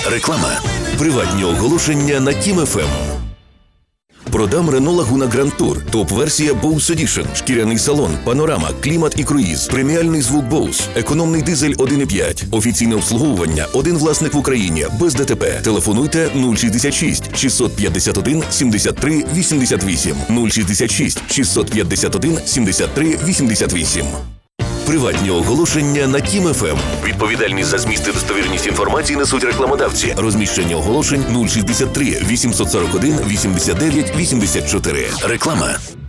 Реклама. Приватні оголошення на Кім ФМ. Продам Renault Laguna Grand Tour. Топ-версія Bose Edition. Шкіряний салон, панорама, клімат і круїз. Преміальний звук Bose. Економний дизель 1,5. Офіційне обслуговування. Один власник в Україні. Без ДТП. Телефонуйте 066 651 73 88. 066 651 73 88. Приватні оголошення на Кім ФМ. Відповідальність за зміст і достовірність інформації несуть рекламодавці. Розміщення оголошень 063 841 89 84. Реклама.